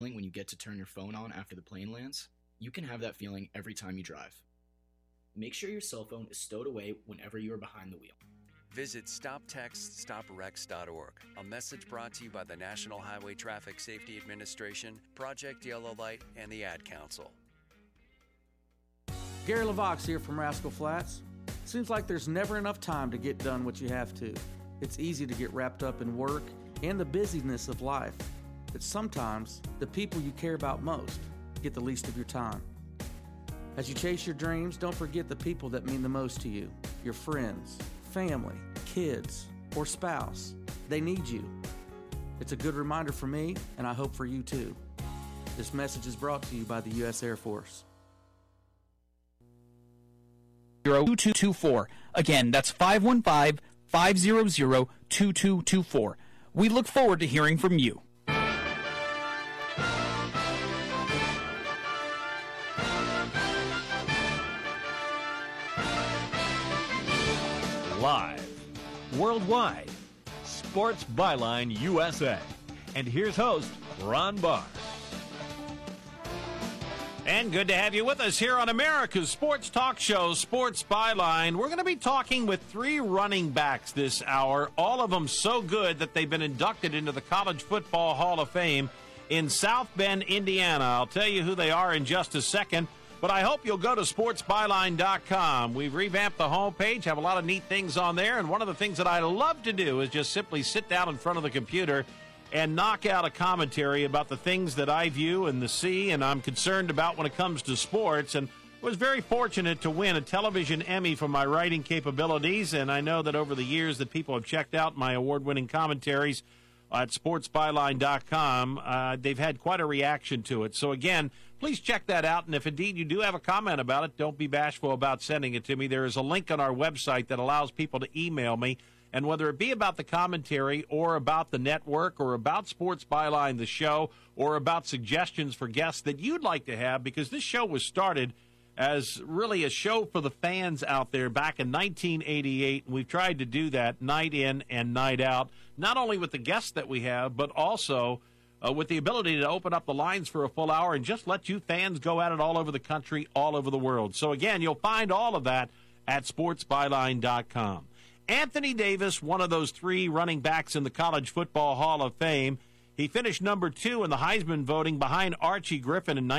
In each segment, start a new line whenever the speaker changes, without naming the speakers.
when you get to turn your phone on after the plane lands? You can have that feeling every time you drive. Make sure your cell phone is stowed away whenever you are behind the wheel.
Visit StopTextStopWrecks.org. A message brought to you by the National Highway Traffic Safety Administration, Project Yellow Light, and the Ad Council.
Gary LaVox here from Rascal Flats. Seems like there's never enough time to get done what you have to. It's easy to get wrapped up in work and the busyness of life. But sometimes the people you care about most get the least of your time. As you chase your dreams, don't forget the people that mean the most to you. Your friends, family, kids, or spouse. They need you. It's a good reminder for me, and I hope for you too. This message is brought to you by the U.S. Air Force.
2224. Again, that's 515-500-2224. We look forward to hearing from you.
Live, worldwide, Sports Byline USA. And here's host, Ron Barr.
And good to have you with us here on America's Sports Talk Show, Sports Byline. We're going to be talking with 3 running backs this hour, all of them so good that they've been inducted into the College Football Hall of Fame in South Bend, Indiana. I'll tell you who they are in just a second. But I hope you'll go to sportsbyline.com. We've revamped the homepage, have a lot of neat things on there, and one of the things that I love to do is just simply sit down in front of the computer and knock out a commentary about the things that I view and see and I'm concerned about when it comes to sports. And was very fortunate to win a television Emmy for my writing capabilities, and I know that over the years that people have checked out my award-winning commentaries at sportsbyline.com. They've had quite a reaction to it. So, again, please check that out. And if indeed you do have a comment about it, don't be bashful about sending it to me. There is a link on our website that allows people to email me. And whether it be about the commentary or about the network or about Sports Byline, the show, or about suggestions for guests that you'd like to have, because this show was started as really a show for the fans out there back in 1988. And we've tried to do that night in and night out, not only with the guests that we have, but also with the ability to open up the lines for a full hour and just let you fans go at it all over the country, all over the world. So, again, you'll find all of that at sportsbyline.com. Anthony Davis, one of those 3 running backs in the College Football Hall of Fame. He finished number 2 in the Heisman voting behind Archie Griffin in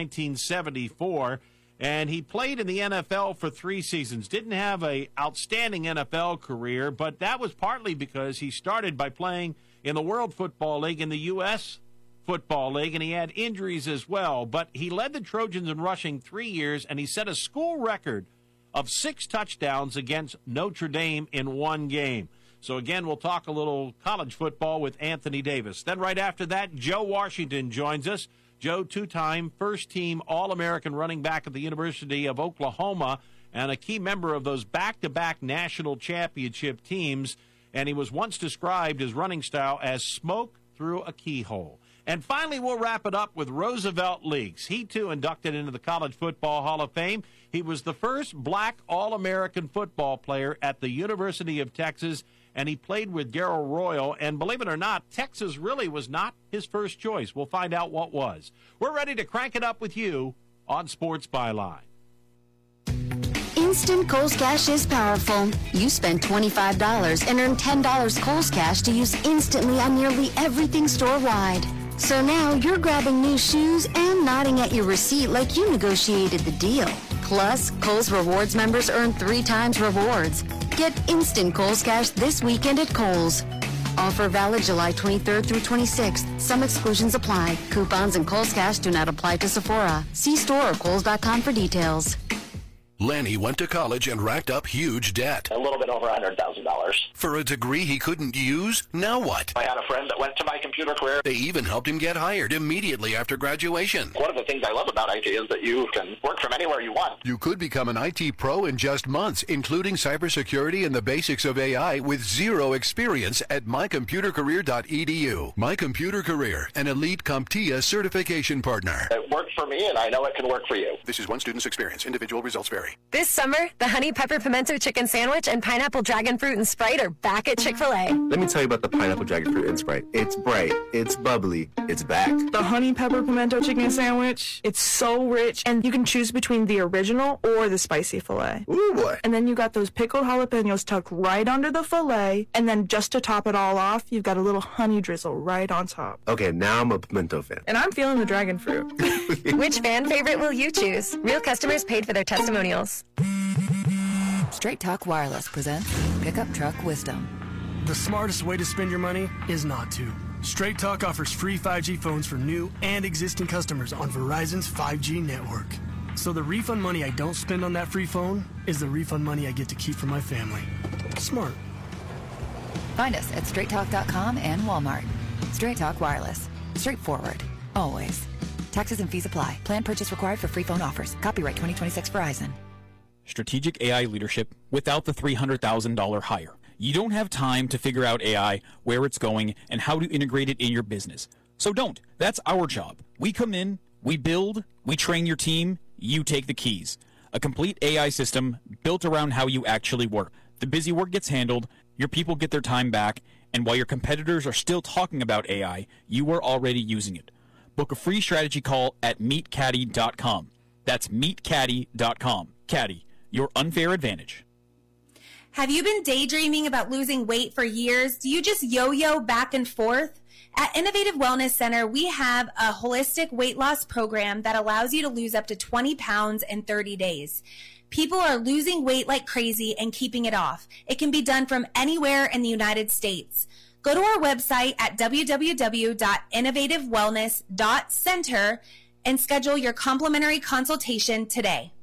1974. And he played in the NFL for 3 seasons. Didn't have an outstanding NFL career, but that was partly because he started by playing in the World Football League and the U.S. Football League, and he had injuries as well. But he led the Trojans in rushing 3 years, and he set a school record of 6 touchdowns against Notre Dame in 1 game. So, again, we'll talk a little college football with Anthony Davis. Then right after that, Joe Washington joins us. Joe, 2-time first-team All-American running back at the University of Oklahoma and a key member of those back-to-back national championship teams. And he was once described his running style as smoke through a keyhole. And finally, we'll wrap it up with Roosevelt Leaks. He, too, inducted into the College Football Hall of Fame. He was the first black All-American football player at the University of Texas, and he played with Darrell Royal. And believe it or not, Texas really was not his first choice. We'll find out what was. We're ready to crank it up with you on Sports Byline.
Instant Kohl's Cash is powerful. You spend $25 and earn $10 Kohl's Cash to use instantly on nearly everything store-wide. So now you're grabbing new shoes and nodding at your receipt like you negotiated the deal. Plus, Kohl's Rewards members earn 3 times rewards. Get instant Kohl's Cash this weekend at Kohl's. Offer valid July 23rd through 26th. Some exclusions apply. Coupons and Kohl's Cash do not apply to Sephora. See store or Kohl's.com for details.
Lanny went to college and racked up huge debt.
A little bit over $100,000.
For a degree he couldn't use? Now what?
I had a friend that went to My Computer Career.
They even helped him get hired immediately after graduation.
One of the things I love about IT is that you can work from anywhere you want.
You could become an IT pro in just months, including cybersecurity and the basics of AI with 0 experience at mycomputercareer.edu. My Computer Career, an elite CompTIA certification partner.
It worked for me, and I know it can work for you.
This is one student's experience. Individual results vary.
This summer, the honey pepper pimento chicken sandwich and pineapple dragon fruit and Sprite are back at Chick-fil-A.
Let me tell you about the pineapple dragon fruit in Sprite. It's bright, it's bubbly, it's back.
The honey pepper pimento chicken sandwich, it's so rich, and you can choose between the original or the spicy filet.
Ooh, boy.
And then you got those pickled jalapenos tucked right under the filet, and then just to top it all off, you've got a little honey drizzle right on top.
Okay, now I'm a pimento fan.
And I'm feeling the dragon fruit.
Which fan favorite will you choose? Real customers paid for their testimonials.
Straight Talk Wireless presents Pickup Truck Wisdom.
The smartest way to spend your money is not to. Straight Talk offers free 5G phones for new and existing customers on Verizon's 5G network. So the refund money I don't spend on that free phone is the refund money I get to keep for my family. Smart.
Find us at straighttalk.com and Walmart. Straight Talk Wireless. Straightforward. Always. Taxes and fees apply. Plan purchase required for free phone offers. Copyright 2026 Verizon.
Strategic AI leadership without the $300,000 hire. You don't have time to figure out AI, where it's going, and how to integrate it in your business. So don't. That's our job. We come in, we build, we train your team, you take the keys. A complete AI system built around how you actually work. The busy work gets handled, your people get their time back, and while your competitors are still talking about AI, you are already using it. Book a free strategy call at meetcaddy.com. That's meetcaddy.com. Caddy, your unfair advantage.
Have you been daydreaming about losing weight for years? Do you just yo-yo back and forth? At Innovative Wellness Center, we have a holistic weight loss program that allows you to lose up to 20 pounds in 30 days. People are losing weight like crazy and keeping it off. It can be done from anywhere in the United States. Go to our website at www.innovativewellness.center and schedule your complimentary consultation today.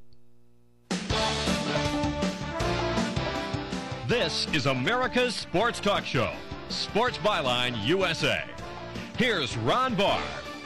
This is America's Sports Talk Show, Sports Byline USA. Here's Ron Barr.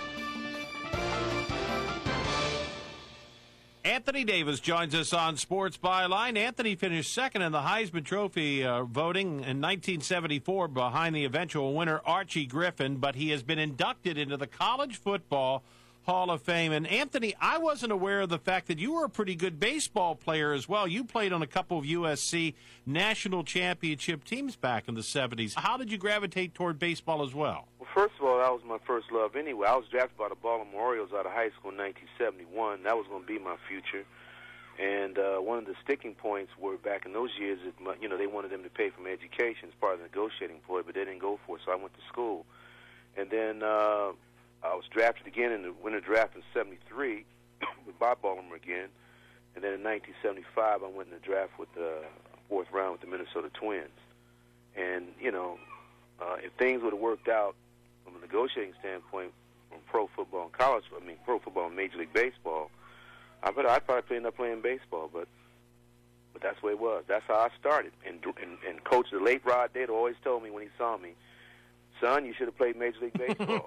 Anthony Davis joins us on Sports Byline. Anthony finished second in the Heisman Trophy voting in 1974 behind the eventual winner, Archie Griffin, but he has been inducted into the College Football Hall of Fame. And, Anthony, I wasn't aware of the fact that you were a pretty good baseball player as well. You played on a couple of USC national championship teams back in the 70s. How did you gravitate toward baseball as well?
Well, first of all, that was my first love anyway. I was drafted by the Baltimore Orioles out of high school in 1971. That was going to be my future. And one of the sticking points were back in those years, they wanted them to pay for my education as part of the negotiating ploy, but they didn't go for it, so I went to school. And then I was drafted again in the winter draft in 73 by Baltimore again. And then in 1975, I went in the draft with the fourth round with the Minnesota Twins. And, if things would have worked out from a negotiating standpoint from pro football and pro football and Major League Baseball, I'd probably end up playing baseball. But that's the way it was. That's how I started. And Coach, the late Rod Data, always told me when he saw me, son, you should have played Major League Baseball.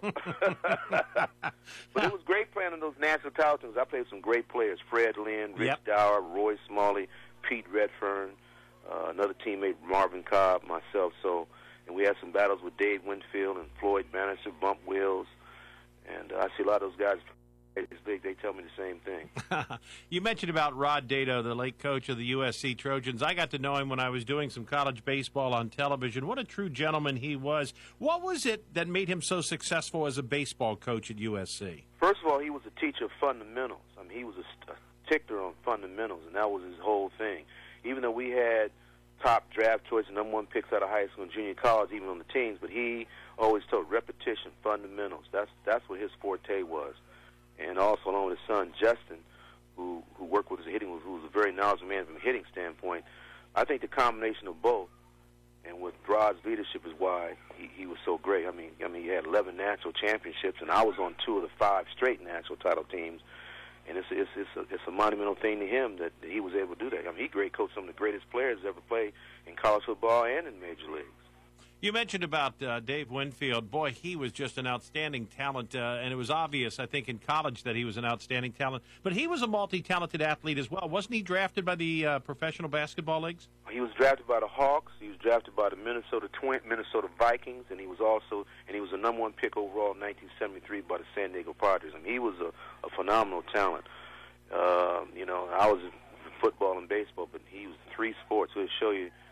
But it was great playing on those national title teams. I played with some great players, Fred Lynn, Rich Dower, Roy Smalley, Pete Redfern, another teammate, Marvin Cobb, myself. And we had some battles with Dave Winfield and Floyd Bannister, Bump Wills. And I see a lot of those guys they tell me the same thing.
You mentioned about Rod Data, the late coach of the USC Trojans. I got to know him when I was doing some college baseball on television. What a true gentleman he was. What was it that made him so successful as a baseball coach at USC?
First of all, he was a teacher of fundamentals. He was a stickler on fundamentals, and that was his whole thing. Even though we had top draft choice and number one picks out of high school and junior college, even on the teams, but he always told repetition, fundamentals. That's what his forte was. And also along with his son, Justin, who worked with his hitting, who was a very knowledgeable man from a hitting standpoint. I think the combination of both and with Rod's leadership is why he was so great. He had 11 national championships, and I was on 2 of the 5 straight national title teams. And it's a monumental thing to him that he was able to do that. He great coached some of the greatest players ever played in college football and in major leagues.
You mentioned about Dave Winfield. Boy, he was just an outstanding talent, and it was obvious, I think, in college that he was an outstanding talent. But he was a multi-talented athlete as well. Wasn't he drafted by the professional basketball leagues?
He was drafted by the Hawks. He was drafted by the Minnesota Vikings, and he was a number 1 pick overall in 1973 by the San Diego Padres. He was a phenomenal talent. I was in football and baseball, but he was 3 sports. So it'll show you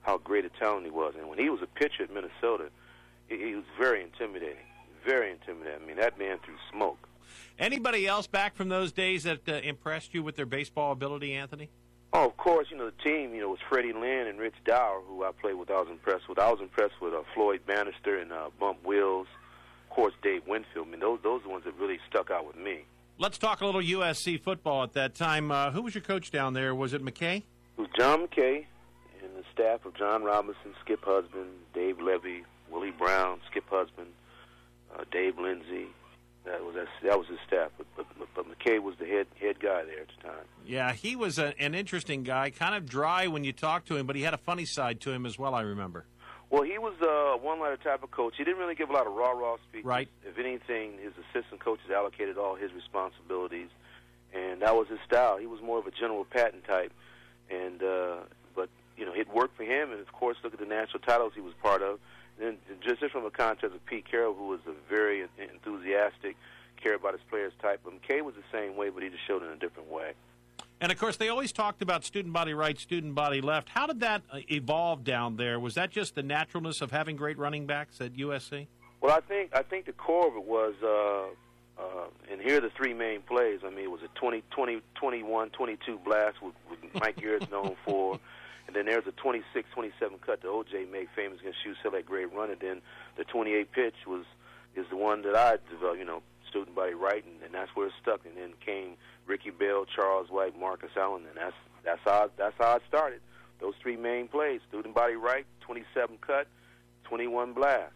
how great a talent he was. And when he was a pitcher at Minnesota, he was very intimidating. Very intimidating. I mean, that man threw smoke.
Anybody else back from those days that impressed you with their baseball ability, Anthony?
Oh, of course, the team, was Freddie Lynn and Rich Dower, who I played with. I was impressed with Floyd Bannister and Bump Wills. Of course, Dave Winfield. I mean, those are the ones that really stuck out with me.
Let's talk a little USC football at that time. Who was your coach down there? Was it McKay?
It was John McKay and the staff of John Robinson, Skip Husband, Dave Levy, Willie Brown, Skip Husband, Dave Lindsay. That was his staff, but McKay was the head guy there at the time.
Yeah, he was an interesting guy, kind of dry when you talked to him, but he had a funny side to him as well, I remember.
Well, he was a one-liner type of coach. He didn't really give a lot of rah-rah speeches.
Right.
If anything, his assistant coaches allocated all his responsibilities, and that was his style. He was more of a General Patton type, and but it worked for him. And of course, look at the national titles he was part of. And just from a context of Pete Carroll, who was a very enthusiastic, care about his players type. But McKay was the same way, but he just showed it in a different way.
And, of course, they always talked about student body right, student body left. How did that evolve down there? Was that just the naturalness of having great running backs at USC?
Well, I think the core of it was, and here are the three main plays. I mean, it was a 21, 22 blast with Mike Garrett's known for. And then there's a 26, 27 cut that O.J. made famous against UCLA, great run. And then the 28 pitch is the one that I developed, student body right, and that's where it stuck. And then came Ricky Bell, Charles White, Marcus Allen, and that's how it started. Those three main plays: student body right, 27 cut, 21 blast.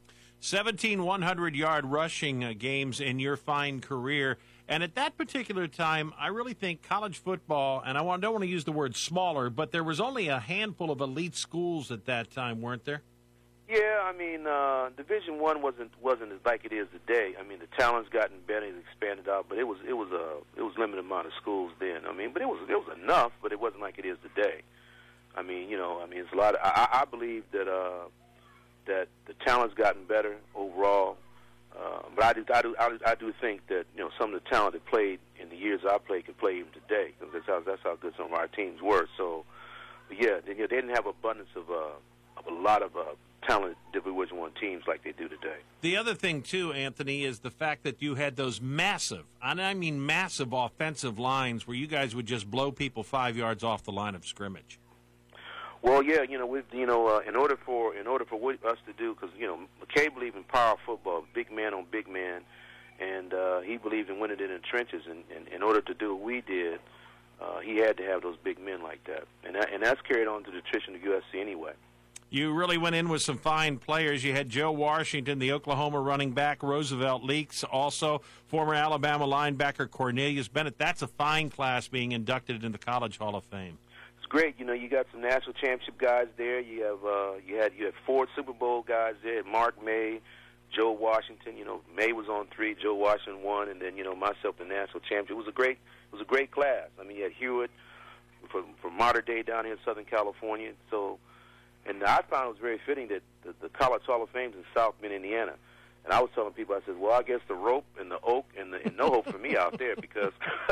17 100-yard rushing games in your fine career. And at that particular time, I really think college football, and don't want to use the word smaller, but there was only a handful of elite schools at that time, weren't there?
Yeah, I mean, Division I wasn't as like it is today. I mean, the talent's gotten better, it's expanded out, but it was a limited amount of schools then. I mean, but it was enough, but it wasn't like it is today. I mean, it's a lot. I believe that that the talent's gotten better overall. But I do think that some of the talent that played in the years I played could play even today, because that's how good some of our teams were. So, yeah, they didn't have abundance of a lot of talented Division I teams like they do today.
The other thing too, Anthony, is the fact that you had those massive, and I mean massive, offensive lines where you guys would just blow people 5 yards off the line of scrimmage.
Well, yeah, in order for us to do, because McKay believed in power football, big man on big man, and he believed in winning it in the trenches. And in order to do what we did, he had to have those big men like that, and that's carried on to the tradition of USC anyway. You
really went in with some fine players. You had Joe Washington, the Oklahoma running back, Roosevelt Leaks, also former Alabama linebacker Cornelius Bennett. That's a fine class being inducted into the College Hall of Fame.
Great, you got some national championship guys there. You had 4 Super Bowl guys there. Mark May, Joe Washington. May was on 3, Joe Washington 1, and then myself, the national champion. It was a great class. I mean, you had Hewitt from Mater Dei down here in Southern California. So, and I found it was very fitting that the College Hall of Fame's in South Bend, Indiana. And I was telling people, I said, well, I guess the rope and the oak and no hope for me out there, because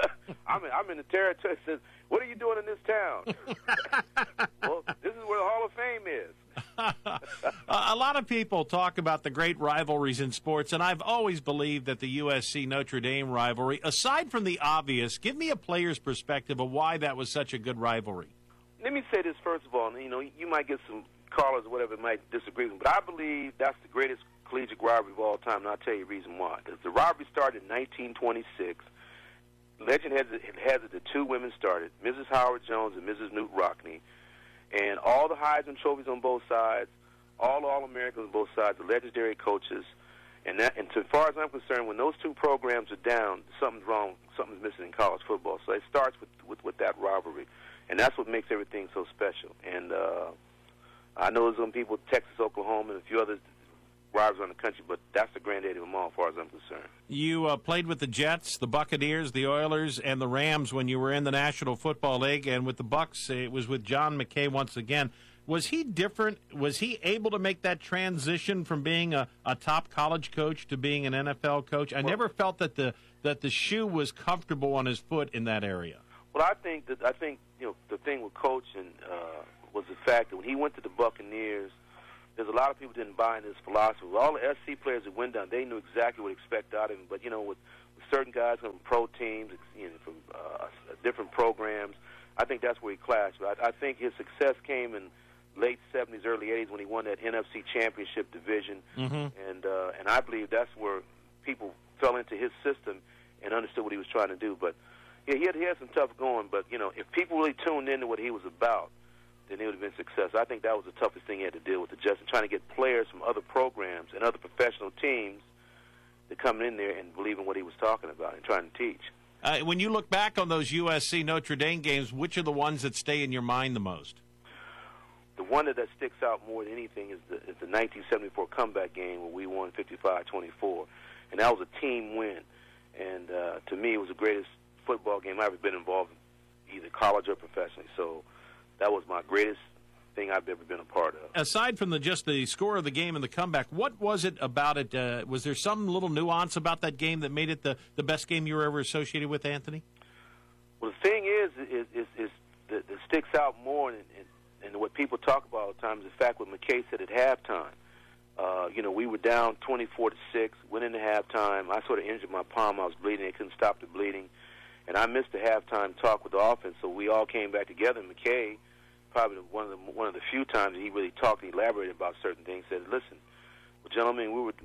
I'm in the territory. Says, what are you doing in this town? Well, this is where the Hall of Fame is.
A lot of people talk about the great rivalries in sports, and I've always believed that the USC-Notre Dame rivalry, aside from the obvious, give me a player's perspective of why that was such a good rivalry.
Let me say this first of all. You might get some callers or whatever might disagree with me, but I believe that's the greatest collegiate rivalry of all time, and I'll tell you the reason why. The rivalry started in 1926. Legend has it that 2 women started, Mrs. Howard Jones and Mrs. Newt Rockne, and all the Heisman trophies on both sides, all the All-Americans on both sides, the legendary coaches, and as far as I'm concerned, when those 2 programs are down, something's wrong, something's missing in college football. So it starts with that rivalry, and that's what makes everything so special. And I know there's some people, Texas, Oklahoma, and a few others, rivals around the country, but that's the granddaddy of them all, as far as I'm concerned.
You played with the Jets, the Buccaneers, the Oilers, and the Rams when you were in the National Football League, and with the Bucs, it was with John McKay once again. Was he different? Was he able to make that transition from being a top college coach to being an NFL coach? I never felt that the shoe was comfortable on his foot in that area.
Well, I think the thing with Coach and was the fact that when he went to the Buccaneers, there's a lot of people didn't buy into his philosophy. All the SC players that went down, they knew exactly what to expect out of him. But, with certain guys from pro teams, from different programs, I think that's where he clashed. But I think his success came in late 70s, early 80s when he won that NFC Championship division. And I believe that's where people fell into his system and understood what he was trying to do. But, yeah, he had some tough going. But, if people really tuned into what he was about, then it would have been success. I think that was the toughest thing he had to deal with, adjusting, trying to get players from other programs and other professional teams to come in there and believe in what he was talking about and trying to teach.
When you look back on those USC Notre Dame games, which are the ones that stay in your mind the most?
The one that sticks out more than anything is the 1974 comeback game where we won 55-24, and that was a team win. And to me, it was the greatest football game I've ever been involved in, either college or professionally. So that was my greatest thing I've ever been a part of.
Aside from just the score of the game and the comeback, what was it about it? Was there some little nuance about that game that made it the best game you were ever associated with, Anthony?
Well, the thing is that sticks out more and what people talk about all the time is the fact what McKay said at halftime. We were down 24-6, went into halftime. I sort of injured my palm. I was bleeding. They couldn't stop the bleeding. And I missed the halftime talk with the offense, so we all came back together. And McKay, probably one of the few times he really talked and elaborated about certain things, said, listen, well, gentlemen, we were,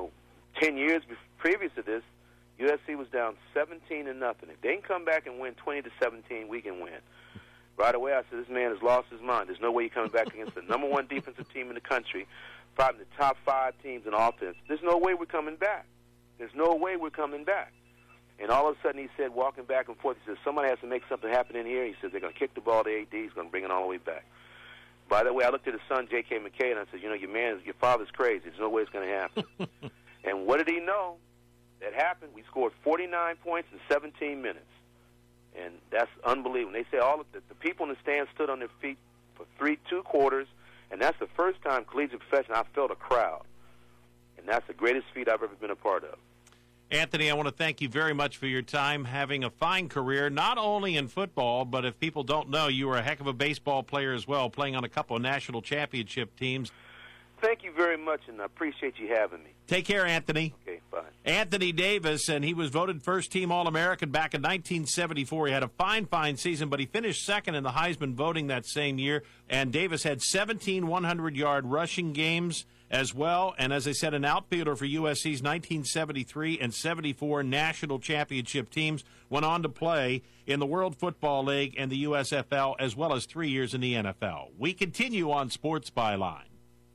10 years previous to this, USC was down 17-0. If they can come back and win 20-17, we can win. Right away, I said, this man has lost his mind. There's no way he's coming back against the number one defensive team in the country, probably the top 5 teams in offense. There's no way we're coming back. There's no way we're coming back. And all of a sudden he said, walking back and forth, he said, somebody has to make something happen in here. He said, they're going to kick the ball to AD. He's going to bring it all the way back. By the way, I looked at his son, J.K. McKay, and I said, your father's crazy. There's no way it's going to happen. And what did he know? That happened. We scored 49 points in 17 minutes. And that's unbelievable. They say all of the people in the stands stood on their feet for 2 quarters, and that's the first time collegiate professional I felt a crowd. And that's the greatest feat I've ever been a part of.
Anthony, I want to thank you very much for your time, having a fine career, not only in football, but if people don't know, you were a heck of a baseball player as well, playing on a couple of national championship teams.
Thank you very much, and I appreciate you having me.
Take care, Anthony.
Okay, bye.
Anthony Davis, and he was voted first-team All-American back in 1974. He had a fine season, but he finished second in the Heisman voting that same year, and Davis had 17 100-yard rushing games as well, and as I said, an outfielder for USC's 1973 and 74 national championship teams, went on to play in the World Football League and the USFL, as well as 3 years in the NFL. We continue on Sports Byline.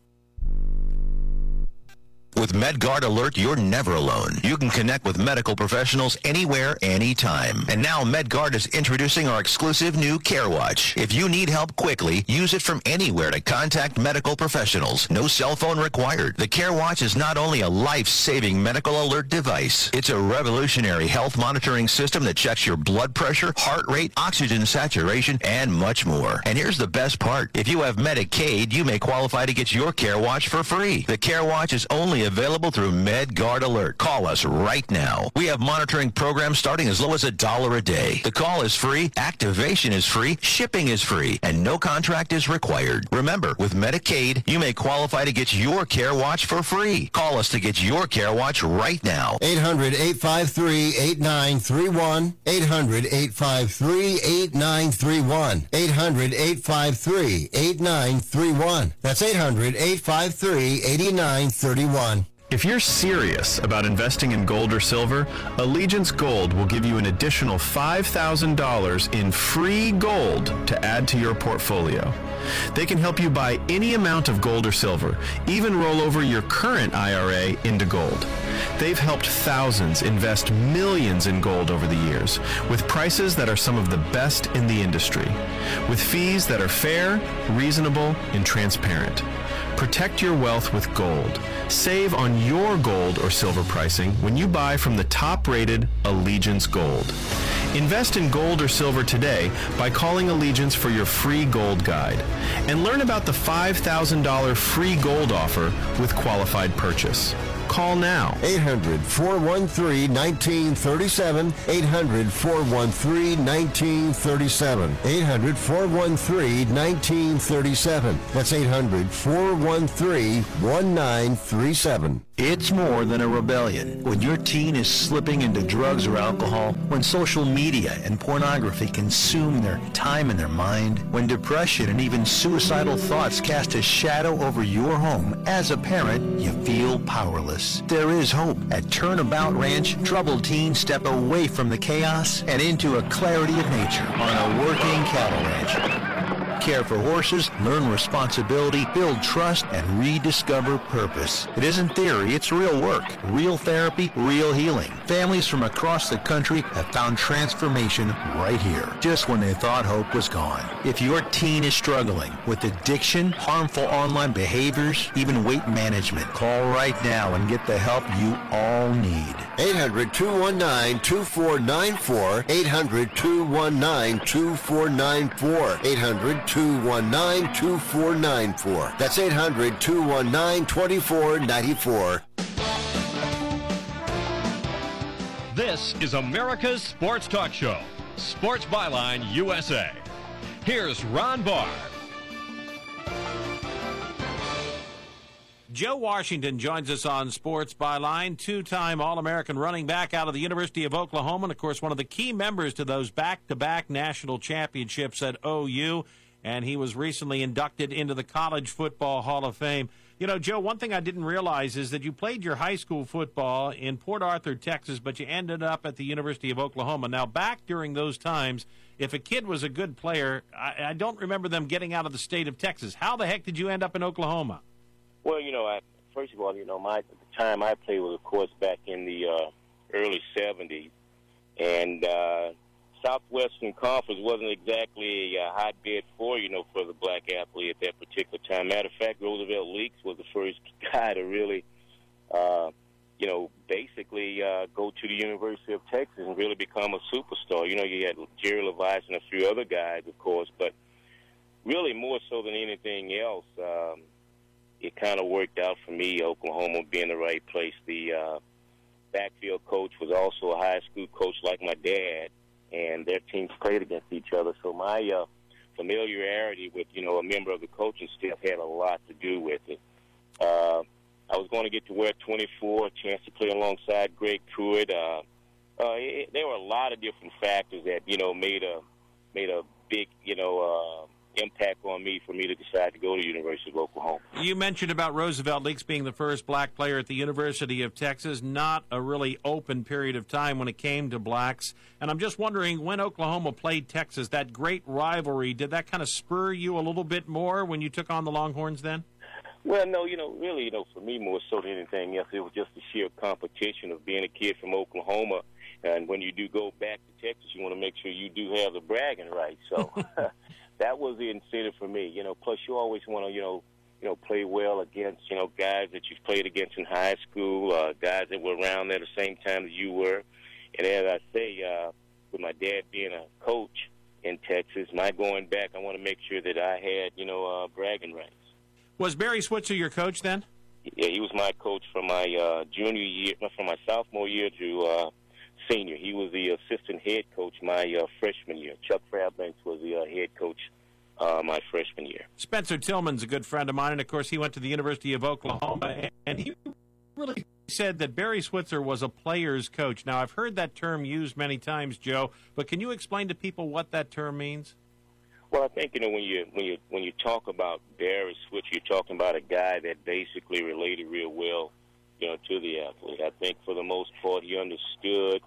With MedGuard Alert, you're never alone. You can connect with medical professionals anywhere, anytime. And now MedGuard is introducing our exclusive new CareWatch. If you need help quickly, use it from anywhere to contact medical professionals. No cell phone required. The CareWatch is not only a life-saving medical alert device, it's a revolutionary health monitoring system that checks your blood pressure, heart rate, oxygen saturation, and much more. And here's the best part. If you have Medicaid, you may qualify to get your CareWatch for free. The CareWatch is only available through MedGuard Alert. Call us right now. We have monitoring programs starting as low as $1 a day. The call is free, activation is free, shipping is free, and no contract is required. Remember, with Medicaid, you may qualify to get your CareWatch for free. Call us to get your CareWatch right now.
800-853-8931. 800-853-8931. 800-853-8931. That's 800-853-8931.
If you're serious about investing in gold or silver, Allegiance Gold will give you an additional $5,000 in free gold to add to your portfolio. They can help you buy any amount of gold or silver, even roll over your current IRA into gold. They've helped thousands invest millions in gold over the years, with prices that are some of the best in the industry, with fees that are fair, reasonable, and transparent. Protect your wealth with gold. Save on your gold or silver pricing when you buy from the top-rated Allegiance Gold. Invest in gold or silver today by calling Allegiance for your free gold guide. And learn about the $5,000 free gold offer with qualified purchase. Call now.
800-413-1937. 800-413-1937. 800-413-1937. That's 800-413-1937.
It's more than a rebellion. When your teen is slipping into drugs or alcohol, when social media and pornography consume their time and their mind, when depression and even suicidal thoughts cast a shadow over your home, as a parent, you feel powerless. There is hope. At Turnabout Ranch, troubled teens step away from the chaos and into a clarity of nature on a working cattle ranch. Care for horses, learn responsibility, build trust, and rediscover purpose. It isn't theory, it's real work, real therapy, real healing. Families from across the country have found transformation right here, just when they thought hope was gone. If your teen is struggling with addiction, harmful online behaviors, even weight management, call right now and get the help you all need.
800-219-2494. 800-219-2494. 800-219-2494. That's 800-219-2494.
This is America's Sports Talk Show, Sports Byline USA. Here's Ron Barr.
Joe Washington joins us on Sports Byline, two-time All-American running back out of the University of Oklahoma, and, of course, one of the key members to those back-to-back national championships at OU, and he was recently inducted into the College Football Hall of Fame. You know, Joe, one thing I didn't realize is that you played your high school football in Port Arthur, Texas, but you ended up at the University of Oklahoma. Now, back during those times, if a kid was a good player, I don't remember them getting out of the state of Texas. How the heck did you end up in Oklahoma?
Well, first of all, the time I played was, of course, back in the early 70s. And Southwestern Conference wasn't exactly a hotbed for the black athlete at that particular time. Matter of fact, Roosevelt Leaks was the first guy to really, basically go to the University of Texas and really become a superstar. You had Jerry Levice and a few other guys, of course, but really more so than anything else, it kind of worked out for me, Oklahoma being the right place. The backfield coach was also a high school coach like my dad, and their teams played against each other. So my familiarity with, a member of the coaching staff had a lot to do with it. I was going to get to wear 24, a chance to play alongside Greg Pruitt. There were a lot of different factors that, made a big, impact on me for me to decide to go to the University of Oklahoma.
You mentioned about Roosevelt Leaks being the first black player at the University of Texas, not a really open period of time when it came to blacks. And I'm just wondering, when Oklahoma played Texas, that great rivalry, did that kind of spur you a little bit more when you took on the Longhorns then?
Well, no, really, for me more so than anything else, it was just the sheer competition of being a kid from Oklahoma. And when you do go back to Texas, you want to make sure you do have the bragging rights. So that was the incentive for me, Plus, you always want to, play well against, guys that you've played against in high school, guys that were around there the same time as you were. And as I say, with my dad being a coach in Texas, my going back, I want to make sure that I had, bragging rights.
Was Barry Switzer your coach then?
Yeah, he was my coach from my junior year, from my sophomore year to senior. He was the assistant head coach my freshman year. Chuck Fairbanks was the head coach my freshman year.
Spencer Tillman's a good friend of mine, and, of course, he went to the University of Oklahoma, and he really said that Barry Switzer was a player's coach. Now, I've heard that term used many times, Joe, but can you explain to people what that term means?
Well, I think, when you talk about Barry Switzer, you're talking about a guy that basically related real well, to the athlete. I think for the most part he understood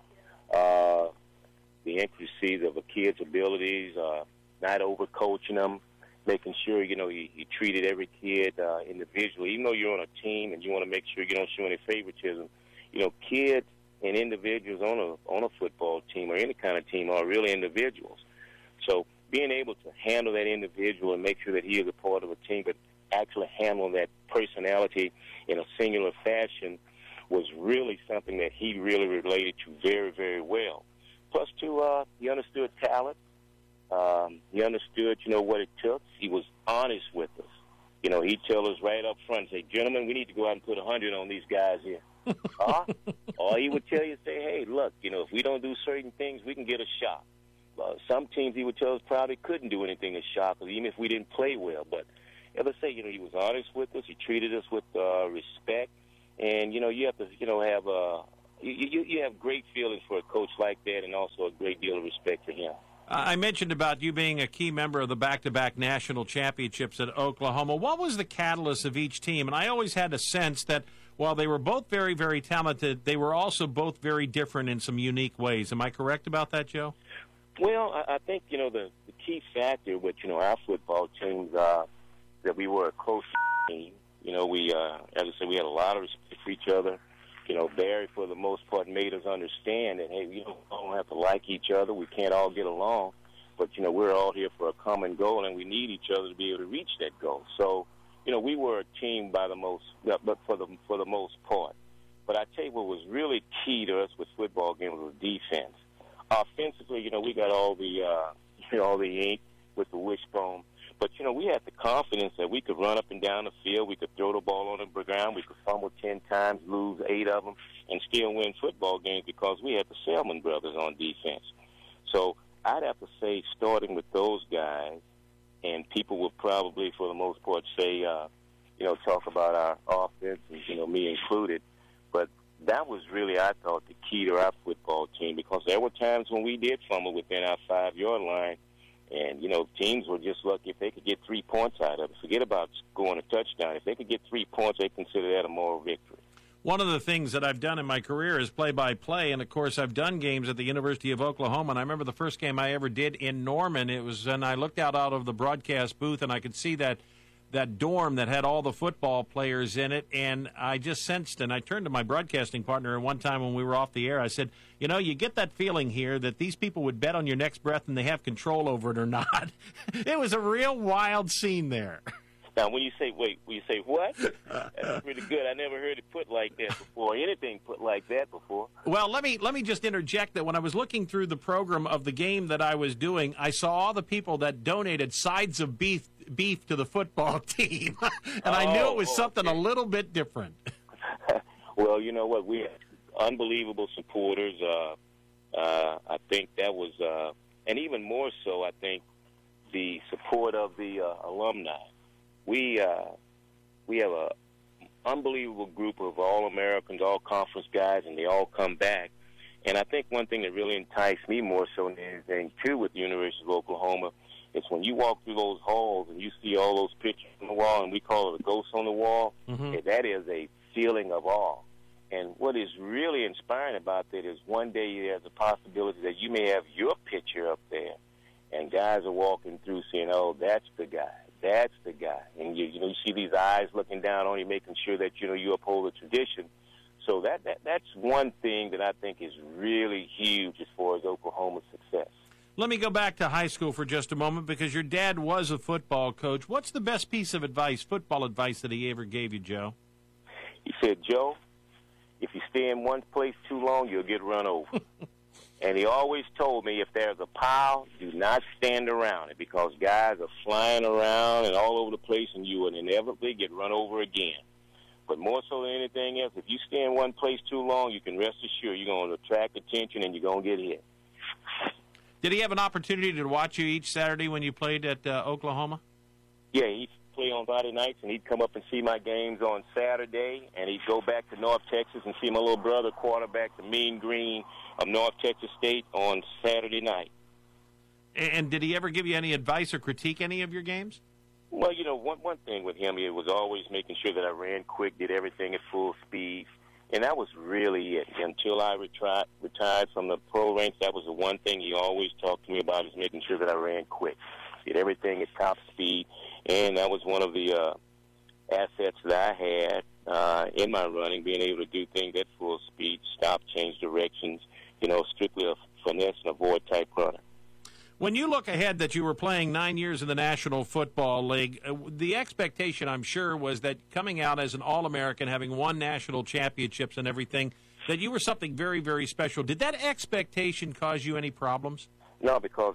the intricacies of a kid's abilities, not overcoaching them, making sure, he treated every kid individually. Even though you're on a team and you want to make sure you don't show any favoritism, kids and individuals on a football team or any kind of team are really individuals. So being able to handle that individual and make sure that he is a part of a team, but actually handle that personality in a singular fashion was really something that he really related to very, very well. Plus, too, he understood talent. He understood, what it took. He was honest with us. He'd tell us right up front, say, gentlemen, we need to go out and put 100 on these guys here. Or he would tell you, say, hey, look, if we don't do certain things, we can get a shot. Some teams he would tell us probably couldn't do anything to shock us, even if we didn't play well. But as I say, he was honest with us. He treated us with respect. And, you have to, have you have great feelings for a coach like that, and also a great deal of respect for him.
I mentioned about you being a key member of the back-to-back national championships at Oklahoma. What was the catalyst of each team? And I always had a sense that while they were both very, very talented, they were also both very different in some unique ways. Am I correct about that, Joe?
Well, I think, the key factor with, our football teams that we were a close team. We, as I said, we had a lot of respect for each other. Barry, for the most part, made us understand that, hey, we don't have to like each other. We can't all get along. But, we're all here for a common goal, and we need each other to be able to reach that goal. So, we were a team but for the most part. But I tell you what was really key to us with football games was defense. Offensively, we got all the ink with the wishbone. But, we had the confidence that we could run up and down the field. We could throw the ball on the ground. We could fumble 10 times, lose 8 of them, and still win football games because we had the Selman brothers on defense. So I'd have to say, starting with those guys, and people would probably, for the most part, say, talk about our offense, and, me included. But that was really, I thought, the key to our football team, because there were times when we did fumble within our 5-yard line. And, teams were just lucky if they could get 3 points out of it. Forget about scoring a touchdown. If they could get 3 points, they consider that a moral victory.
One of the things that I've done in my career is play-by-play, and, of course, I've done games at the University of Oklahoma. And I remember the first game I ever did in Norman. It was when I looked out of the broadcast booth, and I could see that dorm that had all the football players in it, and I just sensed, and I turned to my broadcasting partner, and one time when we were off the air, I said, you get that feeling here that these people would bet on your next breath and they have control over it or not. It was a real wild scene there.
Now, when you say what? That's pretty good. I never heard it put like that before. Anything put like that before.
Well, let me just interject that when I was looking through the program of the game that I was doing, I saw all the people that donated sides of beef to the football team, and I knew it was something a little bit different.
Well, you know what? We had unbelievable supporters. I think that was, and even more so, I think the support of the alumni. We have a unbelievable group of All-Americans, all-conference guys, and they all come back. And I think one thing that really enticed me more so than anything, too, with the University of Oklahoma is when you walk through those halls and you see all those pictures on the wall, and we call it a ghost on the wall, that is a feeling of awe. And what is really inspiring about that is one day there's a possibility that you may have your picture up there, and guys are walking through saying, oh, that's the guy. That's the guy. And you see these eyes looking down on you, making sure that, you uphold the tradition. So that's one thing that I think is really huge as far as Oklahoma's success.
Let me go back to high school for just a moment, because your dad was a football coach. What's the best piece of advice, football advice, that he ever gave you, Joe?
He said, Joe, if you stay in one place too long, you'll get run over. And he always told me, if there's a pile, do not stand around it, because guys are flying around and all over the place, and you will inevitably get run over again. But more so than anything else, if you stay in one place too long, you can rest assured you're going to attract attention and you're going to get hit.
Did he have an opportunity to watch you each Saturday when you played at Oklahoma?
Yeah, he'd play on Friday nights, and he'd come up and see my games on Saturday, and he'd go back to North Texas and see my little brother quarterback, the Mean Green of North Texas State, on Saturday night.
And did he ever give you any advice or critique any of your games?
Well, one thing with him, it was always making sure that I ran quick, did everything at full speed. And that was really it. Until I retired from the pro ranks, that was the one thing he always talked to me about, is making sure that I ran quick, did everything at top speed. And that was one of the assets that I had in my running, being able to do things at full speed, stop, change directions, strictly a finesse and avoid type runner.
When you look ahead that you were playing 9 years in the National Football League, the expectation, I'm sure, was that coming out as an All-American, having won national championships and everything, that you were something very, very special. Did that expectation cause you any problems?
No, because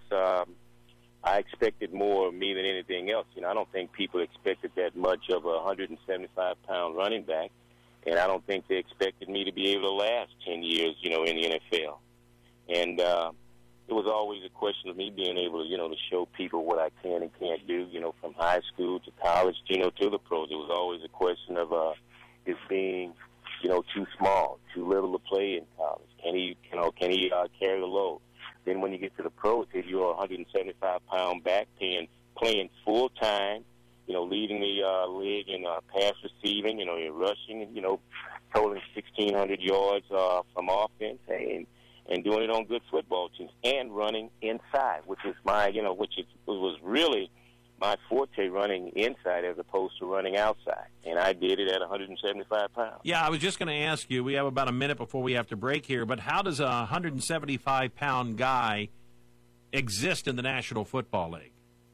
I expected more of me than anything else. I don't think people expected that much of a 175-pound running back. And I don't think they expected me to be able to last 10 years, in the NFL. And it was always a question of me being able to, to show people what I can and can't do, from high school to college, to the pros. It was always a question of it being, too small, too little to play in college. Can he carry the load? Then when you get to the pros, if you're a 175-pound back, playing full-time, leading the league in pass receiving, you're rushing, totaling 1,600 yards from offense, and doing it on good football teams, and running inside, which is was really my forte, running inside as opposed to running outside. And I did it at 175 pounds.
Yeah, I was just going to ask you, we have about a minute before we have to break here, but how does a 175-pound guy exist in the National Football League?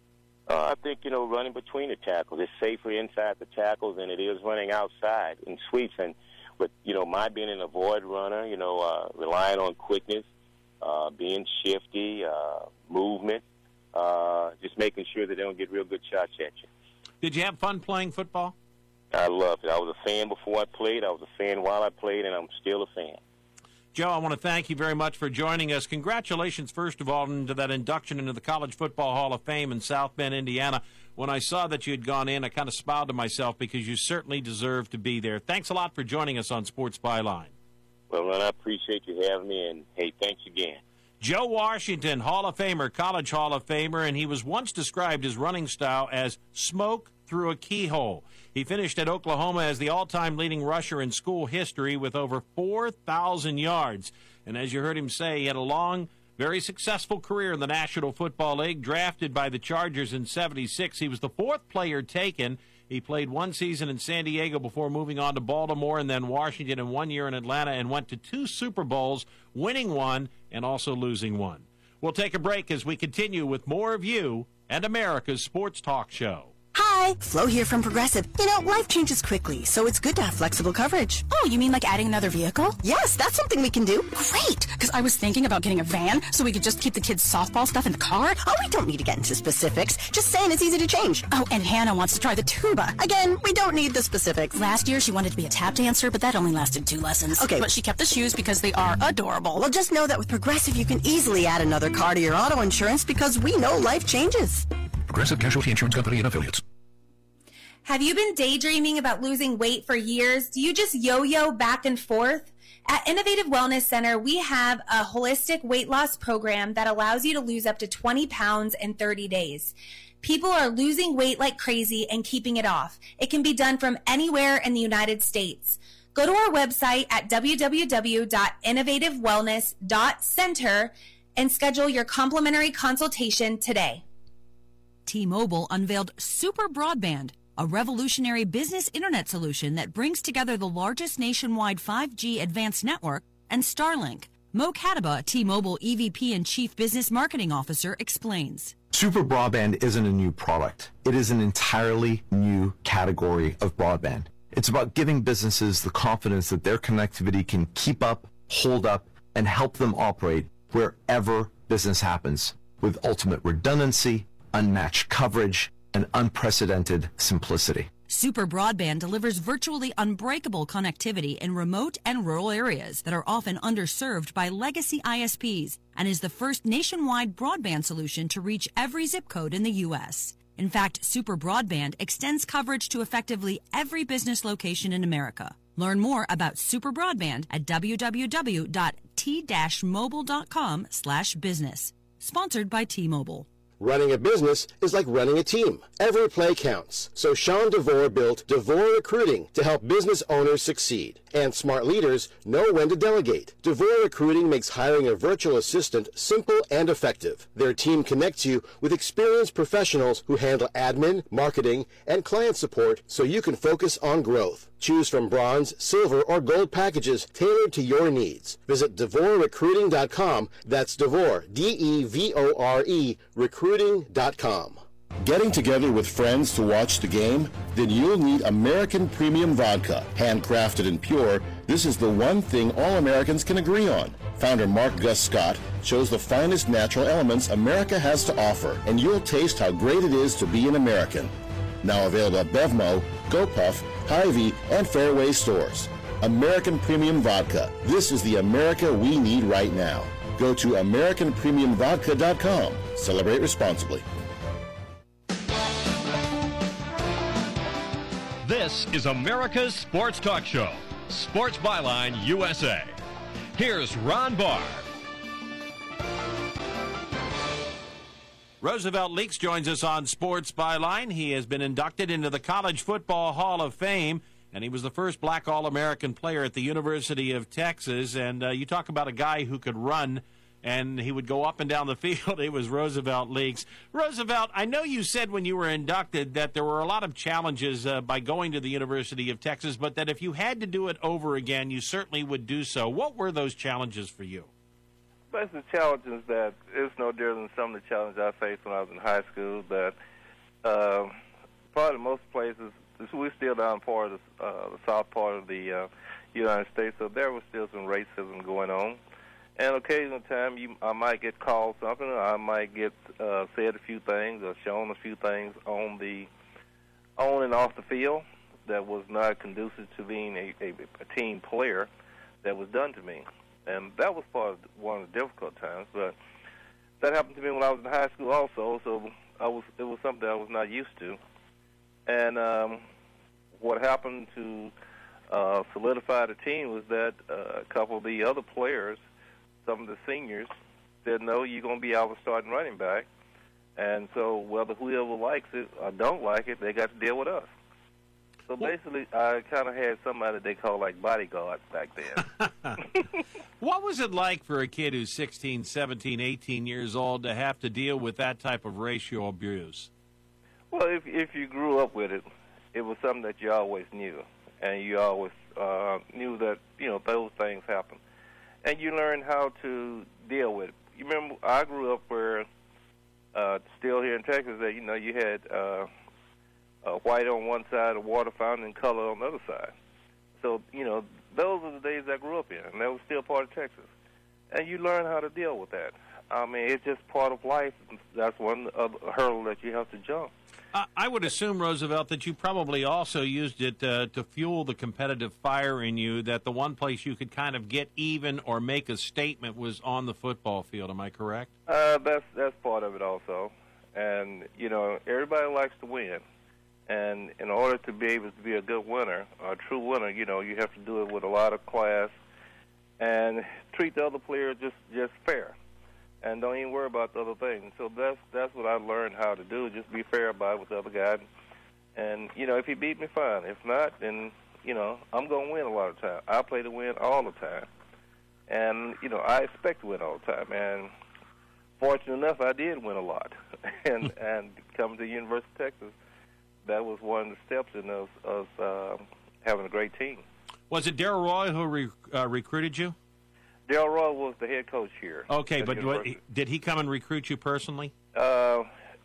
I think, running between the tackles. It's safer inside the tackles than it is running outside in sweeps. And with, my being an avoid runner, relying on quickness, being shifty, movement, just making sure that they don't get real good shots at you.
Did you have fun playing football?
I loved it. I was a fan before I played. I was a fan while I played, and I'm still a fan.
Joe, I want to thank you very much for joining us. Congratulations, first of all, into that induction into the College Football Hall of Fame in South Bend, Indiana. When I saw that you had gone in, I kind of smiled to myself because you certainly deserve to be there. Thanks a lot for joining us on Sports Byline.
Well, Ron, I appreciate you having me, and, hey, thanks again.
Joe Washington, Hall of Famer, College Hall of Famer, and he was once described his running style as smoke through a keyhole. He finished at Oklahoma as the all-time leading rusher in school history with over 4,000 yards. And as you heard him say, he had a long, very successful career in the National Football League. Drafted by the Chargers in '76, he was the fourth player taken. He played one season in San Diego before moving on to Baltimore and then Washington, and 1 year in Atlanta, and went to 2 Super Bowls, winning one and also losing one. We'll take a break as we continue with more of you and America's Sports Talk Show.
Hi, Flo here from Progressive. Life changes quickly, so it's good to have flexible coverage.
Oh, you mean like adding another vehicle?
Yes, that's something we can do.
Great, because I was thinking about getting a van so we could just keep the kids' softball stuff in the car.
Oh, we don't need to get into specifics. Just saying it's easy to change.
Oh, and Hannah wants to try the tuba.
Again, we don't need the specifics.
Last year, she wanted to be a tap dancer, but that only lasted 2 lessons.
Okay.
But she kept the shoes because they are adorable.
Well, just know that with Progressive, you can easily add another car to your auto insurance because we know life changes.
Progressive Casualty Insurance Company and Affiliates.
Have you been daydreaming about losing weight for years? Do you just yo-yo back and forth? At Innovative Wellness Center, we have a holistic weight loss program that allows you to lose up to 20 pounds in 30 days. People are losing weight like crazy and keeping it off. It can be done from anywhere in the United States. Go to our website at www.innovativewellness.center and schedule your complimentary consultation today.
T-Mobile unveiled Super Broadband, a revolutionary business internet solution that brings together the largest nationwide 5G advanced network and Starlink. Mo Kataba, T-Mobile EVP and Chief Business Marketing Officer, explains.
Super Broadband isn't a new product. It is an entirely new category of broadband. It's about giving businesses the confidence that their connectivity can keep up, hold up, and help them operate wherever business happens with ultimate redundancy, unmatched coverage, and unprecedented simplicity.
Super Broadband delivers virtually unbreakable connectivity in remote and rural areas that are often underserved by legacy ISPs and is the first nationwide broadband solution to reach every zip code in the U.S. In fact, Super Broadband extends coverage to effectively every business location in America. Learn more about Super Broadband at www.t-mobile.com/business. Sponsored by T-Mobile.
Running a business is like running a team. Every play counts. So Sean DeVore built DeVore Recruiting to help business owners succeed. And smart leaders know when to delegate. DeVore Recruiting makes hiring a virtual assistant simple and effective. Their team connects you with experienced professionals who handle admin, marketing, and client support so you can focus on growth. Choose from bronze, silver, or gold packages tailored to your needs. Visit DeVoreRecruiting.com. That's DeVore, D-E-V-O-R-E, recruiting.com. Getting together with friends to watch the game? Then you'll need American Premium Vodka. Handcrafted and pure, this is the one thing all Americans can agree on. Founder Mark Gus Scott shows the finest natural elements America has to offer, and you'll taste how great it is to be an American. Now available at Bevmo, GoPuff, Hy-Vee, and Fairway stores.
American Premium Vodka. This is the America we need right now. Go to AmericanPremiumVodka.com. Celebrate responsibly.
This is America's Sports Talk Show, Sports Byline USA. Here's Ron Barr.
Roosevelt Leaks joins us on Sports Byline. He has been inducted into the College Football Hall of Fame, and he was the first black All-American player at the University of Texas. And you talk about a guy who could run, and he would go up and down the field. It was Roosevelt Leaks. Roosevelt, I know you said when you were inducted that there were a lot of challenges by going to the University of Texas, but that if you had to do it over again, you certainly would do so. What were those challenges for you?
Basic challenges that it's no different than some of the challenges I faced when I was in high school. That probably most places, we're still down part of the south part of the United States, so there was still some racism going on. And occasional time, I might get called something, or I might get said a few things or shown a few things on and off the field that was not conducive to being a team player that was done to me. And that was one of the difficult times. But that happened to me when I was in high school also, so it was something I was not used to. And what happened to solidify the team was that a couple of the other players, some of the seniors, said, no, you're going to be our starting running back. And so whether whoever likes it or don't like it, they got to deal with us. So basically, I kind of had somebody they call like bodyguards back then.
What was it like for a kid who's 16, 17, 18 years old to have to deal with that type of racial abuse?
Well, if you grew up with it, it was something that you always knew. And you always knew that, those things happen. And you learn how to deal with it. You remember, I grew up where, still here in Texas, that, you had white on one side, a water fountain, and color on the other side. So, those are the days I grew up in, and that was still part of Texas. And you learn how to deal with that. I mean, it's just part of life. That's one hurdle that you have to jump.
I would assume, Roosevelt, that you probably also used it to fuel the competitive fire in you, that the one place you could kind of get even or make a statement was on the football field. Am I correct?
That's part of it also. And, everybody likes to win. And in order to be able to be a good winner, a true winner, you have to do it with a lot of class and treat the other player just fair. And don't even worry about the other things. So that's what I learned how to do, just be fair about it with the other guy. And, if he beat me, fine. If not, then, I'm going to win a lot of the time. I play to win all the time. And, I expect to win all the time. And fortunate enough, I did win a lot. and coming to the University of Texas, that was one of the steps in us having a great team.
Was it Darrell Roy who recruited you?
Darrell Roy was the head coach here.
Okay, but did he come and recruit you personally?
Coach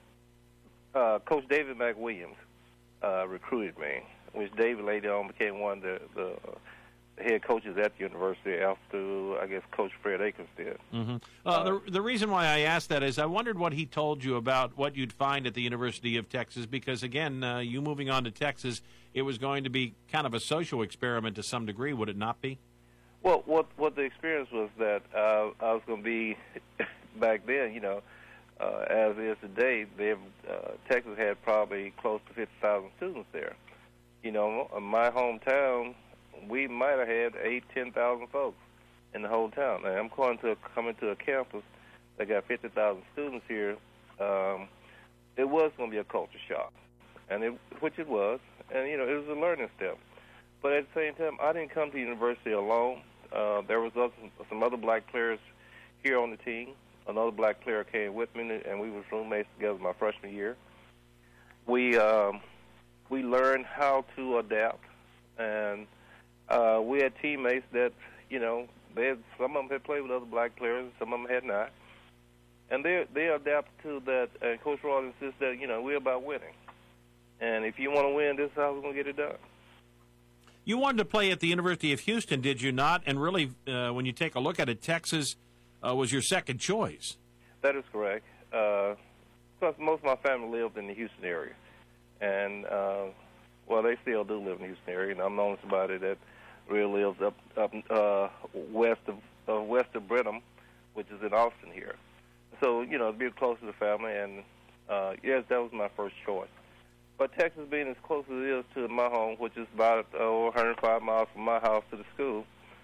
David McWilliams recruited me, which David later on became one of the head coaches at the university after, I guess, Coach Fred Akins did.
Mm-hmm. The reason why I asked that is I wondered what he told you about what you'd find at the University of Texas, because, again, you moving on to Texas, it was going to be kind of a social experiment to some degree, would it not be?
Well, what the experience was that I was going to be, back then, as it is today, Texas had probably close to 50,000 students there. In my hometown, we might have had 10,000 folks in the whole town. Now, I'm coming to a campus that got 50,000 students here. It was going to be a culture shock, which it was, and it was a learning step. But at the same time, I didn't come to the university alone. There was some other black players here on the team. Another black player came with me, and we were roommates together my freshman year. We learned how to adapt, and we had teammates that, some of them had played with other black players, some of them had not. And they adapted to that, and Coach Roy insists that, we're about winning. And if you want to win, this is how we're going to get it done.
You wanted to play at the University of Houston, did you not? And really, when you take a look at it, Texas was your second choice.
That is correct. Plus, most of my family lived in the Houston area. And, they still do live in the Houston area, and I'm known somebody that Real lives up west of Brenham, which is in Austin here. So, to be close to the family, and yes, that was my first choice. But Texas being as close as it is to my home, which is about 105 miles from my house to the school,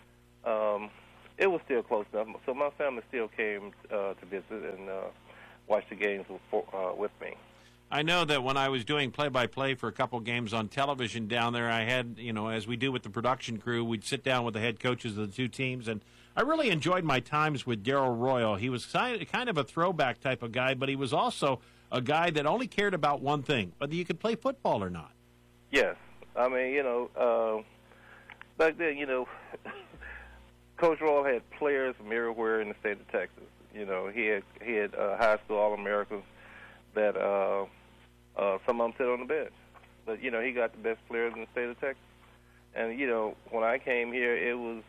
it was still close enough. So my family still came to visit and watch the games with me.
I know that when I was doing play-by-play for a couple games on television down there, I had, as we do with the production crew, we'd sit down with the head coaches of the two teams, and I really enjoyed my times with Darrell Royal. He was kind of a throwback type of guy, but he was also a guy that only cared about one thing, whether you could play football or not.
Yes. I mean, back then, Coach Royal had players from everywhere in the state of Texas. He had high school All-Americans that some of them sit on the bench. But, he got the best players in the state of Texas. And, when I came here, it was,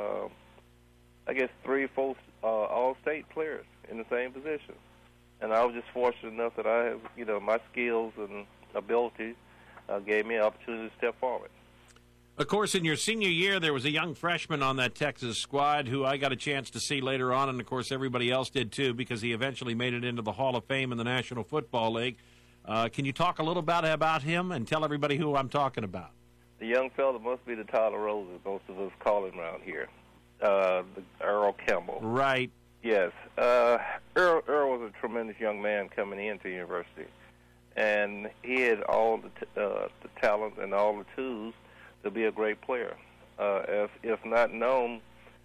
3 or 4 all-state players in the same position. And I was just fortunate enough that I have, my skills and ability gave me an opportunity to step forward.
Of course, in your senior year, there was a young freshman on that Texas squad who I got a chance to see later on, and, of course, everybody else did too, because he eventually made it into the Hall of Fame in the National Football League. Can you talk a little about him and tell everybody who I'm talking about?
The young fella must be the Tyler Rose, as most of us call him around here, Earl Campbell.
Right.
Yes. Earl was a tremendous young man coming into the university, and he had all the talent and all the tools to be a great player. If not known,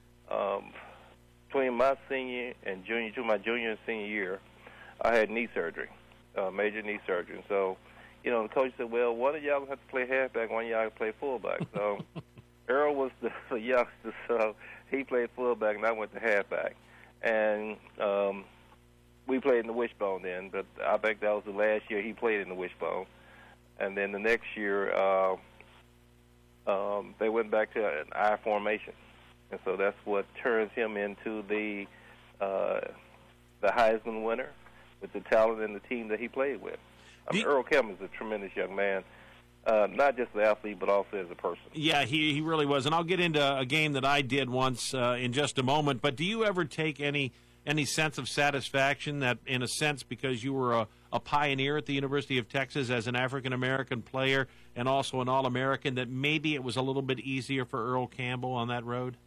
between my senior and my junior and senior year, I had knee surgery, major knee surgery. And so, the coach said, well, one of y'all will have to play halfback, one of y'all can play fullback. So Earl was the youngster, so he played fullback, and I went to halfback. And we played in the wishbone then, but I think that was the last year he played in the wishbone. And then the next year, they went back to an I formation, and so that's what turns him into the Heisman winner with the talent and the team that he played with. Earl Campbell is a tremendous young man, not just an athlete, but also as a person.
Yeah, he really was, and I'll get into a game that I did once in just a moment, but do you ever take any sense of satisfaction that, in a sense, because you were a pioneer at the University of Texas as an African-American player and also an All-American, that maybe it was a little bit easier for Earl Campbell on that road?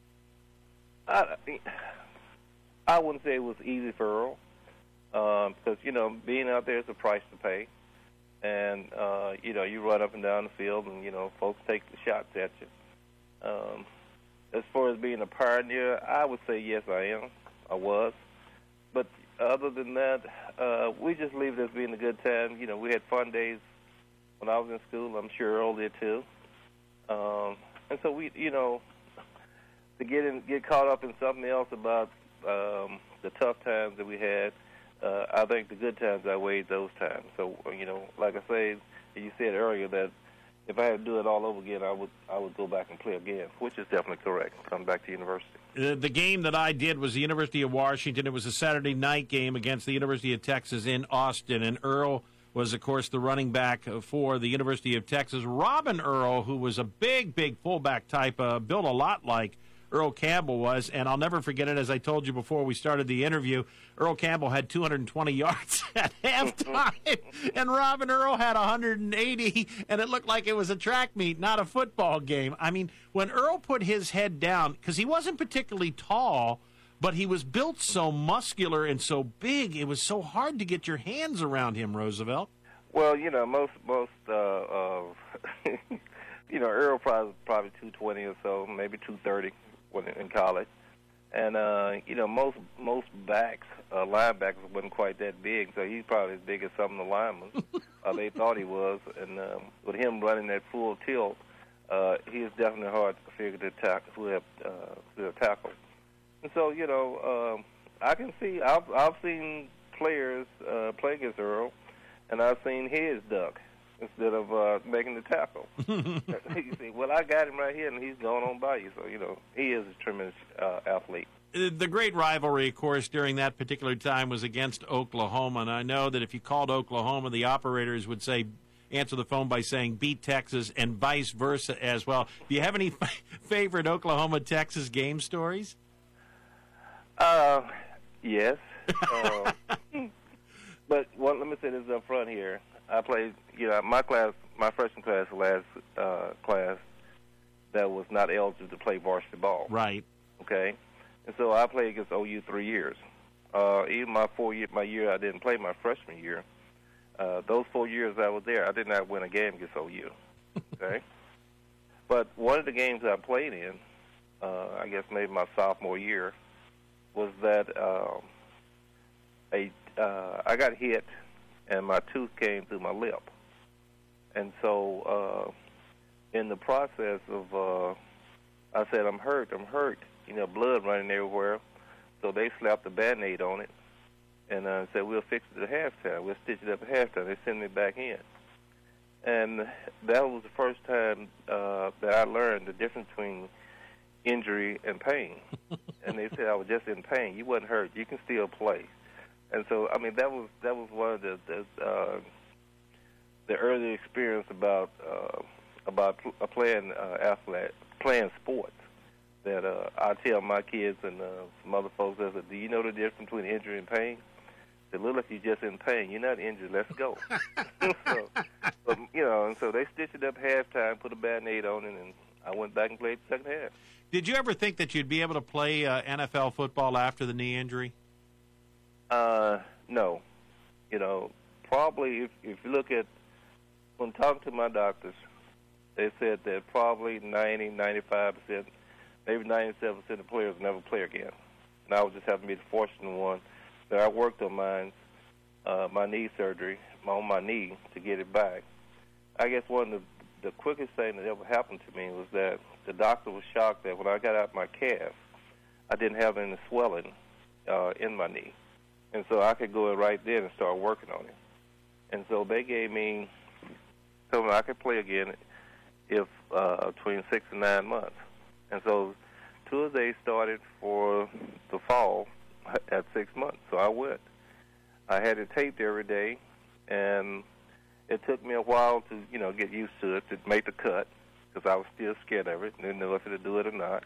I wouldn't say it was easy for Earl because, being out there is a price to pay. And, you run up and down the field and, folks take the shots at you. As far as being a pioneer, I would say yes, I was. But other than that, we just leave it as being a good time. We had fun days when I was in school. I'm sure Earl did too. And so we, to get caught up in something else about the tough times that we had, I think the good times outweighed those times. So, like I say, you said earlier that if I had to do it all over again, I would go back and play again, which is definitely correct. Come back to university.
The game that I did was the University of Washington. It was a Saturday night game against the University of Texas in Austin, and Earl was, of course, the running back for the University of Texas. Robin Earl, who was a big fullback type, built a lot like Earl Campbell was, and I'll never forget it. As I told you before we started the interview, Earl Campbell had 220 yards at halftime, and Robin Earl had 180, and it looked like it was a track meet, not a football game. I mean, when Earl put his head down, because he wasn't particularly tall, but he was built so muscular and so big, it was so hard to get your hands around him, Roosevelt.
Well, most Earl probably 220 or so, maybe 230 when in college. And, most backs, linebackers wasn't quite that big, so he's probably as big as some of the linemen. They thought he was. And with him running that full tilt, he is definitely hard to figure to tackle. And so, I can see, I've seen players play against Earl, and I've seen his duck instead of making the tackle. You see, well, I got him right here, and he's going on by you. So, he is a tremendous athlete.
The great rivalry, of course, during that particular time was against Oklahoma, and I know that if you called Oklahoma, the operators would say, answer the phone by saying beat Texas and vice versa as well. Do you have any favorite Oklahoma-Texas game stories?
Yes. But let me say this up front here. I played, my freshman class, the last class that was not eligible to play varsity ball.
Right.
Okay. And so I played against OU 3 years. Even my year I didn't play my freshman year. Those 4 years I was there, I did not win a game against OU. Okay. But one of the games I played in, I guess maybe my sophomore year, was that I got hit and my tooth came through my lip. And so in the process of, I said, I'm hurt, blood running everywhere. So they slapped a Band-Aid on it and said, we'll fix it at halftime. We'll stitch it up at halftime. They sent me back in. And that was the first time that I learned the difference between injury and pain. And they said I was just in pain. You wasn't hurt. You can still play. And so, I mean, that was one of the early experience about playing sports. That I tell my kids and some other folks, I said, do you know the difference between injury and pain? They look like you're just in pain. You're not injured. Let's go. And so they stitched it up halftime, put a Band-Aid on it, and I went back and played the second half.
Did you ever think that you'd be able to play NFL football after the knee injury?
No. Probably if you look at, when talking to my doctors, they said that probably 90, 95%, maybe 97% of players never play again. And I would just have to be the fortunate one that I worked on my knee surgery, on my knee, to get it back. I guess one of the quickest thing that ever happened to me was that the doctor was shocked that when I got out my calf, I didn't have any swelling in my knee. And so I could go right then and start working on it. And so they told me I could play again if between 6 and 9 months. And so Tuesday started for the fall at 6 months. So I went. I had it taped every day, and it took me a while to, get used to it, to make the cut, because I was still scared of it, didn't know if it would do it or not.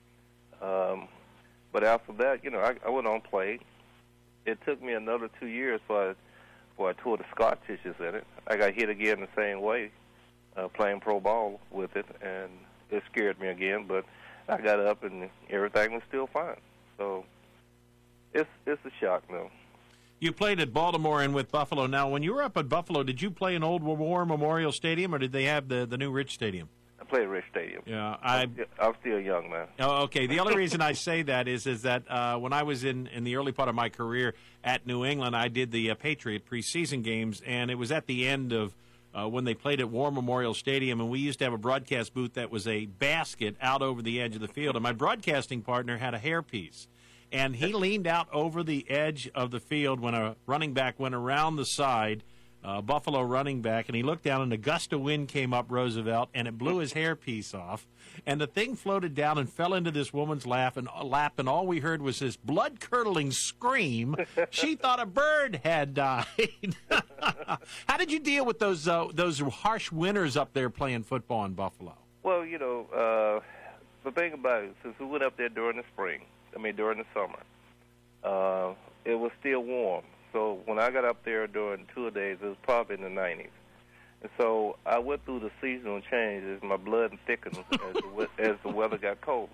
But after that, I went on play. It took me another 2 years before I tore the scar tissues in it. I got hit again the same way, playing pro ball with it, and it scared me again, but I got up and everything was still fine. So it's a shock, though.
You played at Baltimore and with Buffalo. Now, when you were up at Buffalo, did you play in Old War Memorial Stadium, or did they have the new Rich Stadium?
I played at Rich Stadium.
Yeah,
I'm still young, man.
Oh, okay. The only reason I say that is that when I was in the early part of my career at New England, I did the Patriot preseason games, and it was at the end of when they played at War Memorial Stadium, and we used to have a broadcast booth that was a basket out over the edge of the field, and my broadcasting partner had a hairpiece. And he leaned out over the edge of the field when a running back went around the side, Buffalo running back, and he looked down, and a gust of wind came up Roosevelt, and it blew his hairpiece off. And the thing floated down and fell into this woman's lap, and all we heard was this blood-curdling scream. She thought a bird had died. How did you deal with those harsh winters up there playing football in Buffalo?
Well, the thing about it, since we went up there during the summer, it was still warm. So when I got up there during tour days, it was probably in the 90s. And so I went through the seasonal changes. My blood thickened as the weather got colder.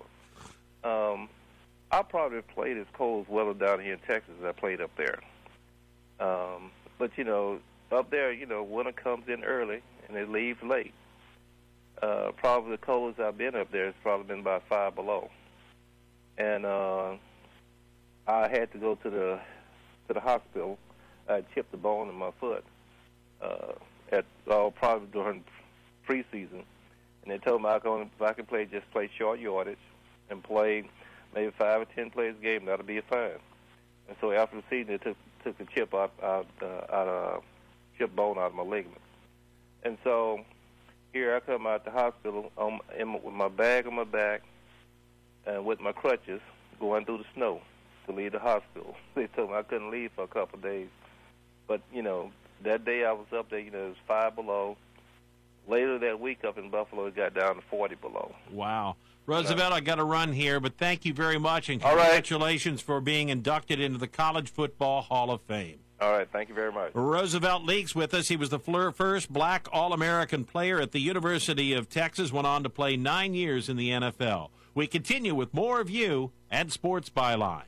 I probably played as cold as weather down here in Texas as I played up there. But, up there, winter comes in early and it leaves late. Probably the coldest I've been up there has probably been about 5 below. And I had to go to the hospital. I chipped the bone in my foot probably during preseason, and they told me if I could play short yardage and play maybe 5 or 10 plays a game, that'll be fine. And so after the season, they took a chip chip bone out of my ligament. And so here I come out the hospital with my bag on my back and with my crutches going through the snow to leave the hospital. They told me I couldn't leave for a couple of days. But, That day I was up there, it was 5 below. Later that week up in Buffalo, it got down to 40 below.
Wow. Roosevelt, I got to run here, but thank you very much, and congratulations for being inducted into the College Football Hall of Fame.
All right, thank you very much.
Roosevelt Leaks with us. He was the first black All-American player at the University of Texas, went on to play 9 years in the NFL. We continue with more of you at Sports Byline.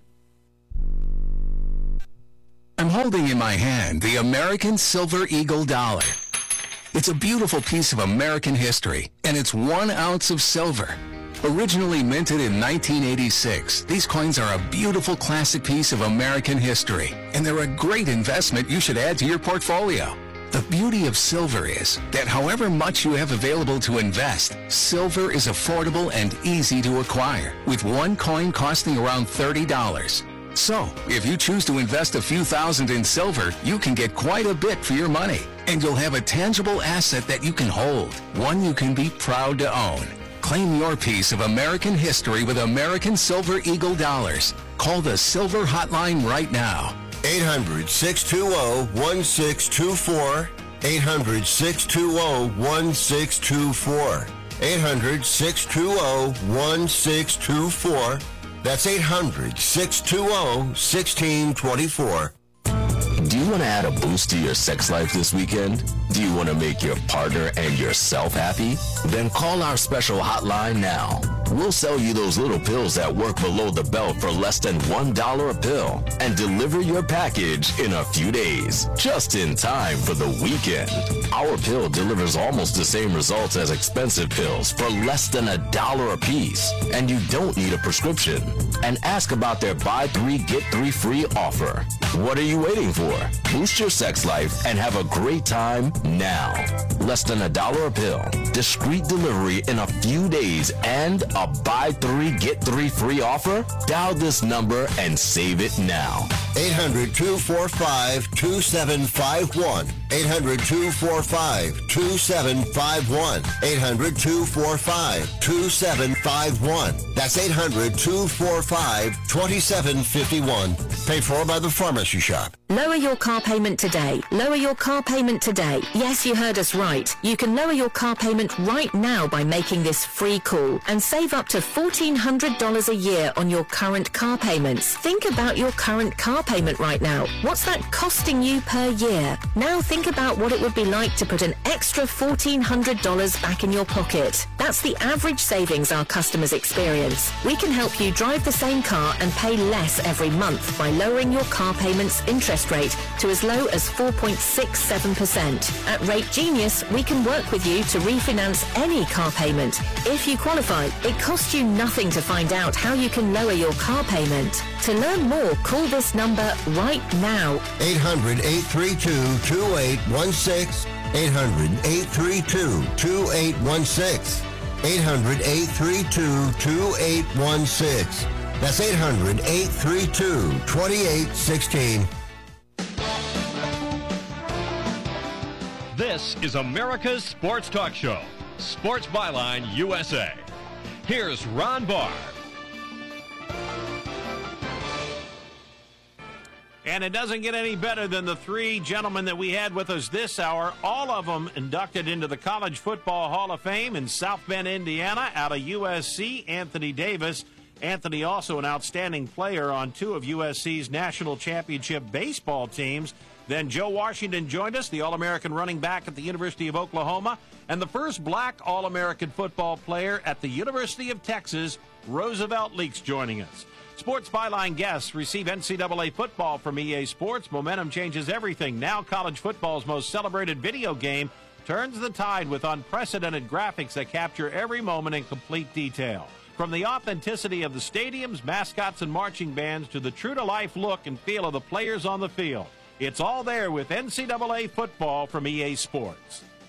I'm holding in my hand the American Silver Eagle dollar. It's a beautiful piece of American history, and it's 1 ounce of silver. Originally minted in 1986, these coins are a beautiful classic piece of American history, and they're a great investment you should add to your portfolio. The beauty of silver is that however much you have available to invest, silver is affordable and easy to acquire, with 1 coin costing around $30. So, if you choose to invest a few thousand in silver, you can get quite a bit for your money, and you'll have a tangible asset that you can hold, one you can be proud to own. Claim your piece of American history with American Silver Eagle dollars. Call the Silver Hotline right now.
800-620-1624. 800-620-1624. 800-620-1624. That's 800-620-1624.
Do you want to add a boost to your sex life this weekend? Do you want to make your partner and yourself happy? Then call our special hotline now. We'll sell you those little pills that work below the belt for less than $1 a pill and deliver your package in a few days, just in time for the weekend. Our pill delivers almost the same results as expensive pills for less than $1 a piece, and you don't need a prescription. And ask about their buy 3, get 3 free offer. What are you waiting for? Boost your sex life and have a great time now. Less than $1 a pill, discreet delivery in a few days, and a buy 3, get 3 free offer? Dial this number and save it now.
800-245-2751. 800-245-2751. 800-245-2751. That's 800-245-2751. Paid for by the Pharmacy Shop.
Lower your car payment today. Lower your car payment today. Yes, you heard us right. You can lower your car payment right now by making this free call and save up to $1,400 a year on your current car payments. Think about your current car payment right now. What's that costing you per year? Now think about what it would be like to put an extra $1,400 back in your pocket. That's the average savings our customers experience. We can help you drive the same car and pay less every month by lowering your car payment's interest rate to as low as 4.67%. At Rate Genius, we can work with you to refinance any car payment. If you qualify, it costs you nothing to find out how you can lower your car payment. To learn more, call this number right now.
800-832-2816. 800-832-2816. 800-832-2816. That's 800-832-2816.
This is America's Sports Talk Show, Sports Byline USA. Here's Ron Barr.
And it doesn't get any better than the 3 gentlemen that we had with us this hour, all of them inducted into the College Football Hall of Fame in South Bend, Indiana, out of USC, Anthony Davis. Anthony also an outstanding player on 2 of USC's national championship baseball teams. Then Joe Washington joined us, the All-American running back at the University of Oklahoma, and the first black All-American football player at the University of Texas, Roosevelt Leaks, joining us. Sports Byline guests receive NCAA football from EA Sports. Momentum changes everything. Now college football's most celebrated video game turns the tide with unprecedented graphics that capture every moment in complete detail. From the authenticity of the stadiums, mascots, and marching bands to the true-to-life look and feel of the players on the field. It's all there with NCAA football from EA Sports.